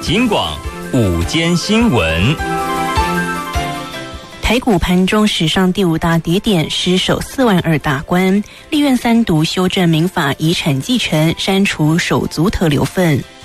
警广午间新闻。 台股盘中史上第5大跌点，失守42000大关。立院3读修正民法遗产继承，删除手足特留份。